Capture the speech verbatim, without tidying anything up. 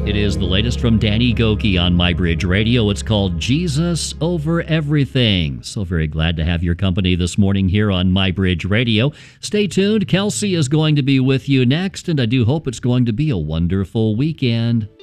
It is the latest from Danny Gokey on MyBridge Radio. It's called Jesus Over Everything. So very glad to have your company this morning here on MyBridge Radio. Stay tuned. Kelsey is going to be with you next, and I do hope it's going to be a wonderful weekend.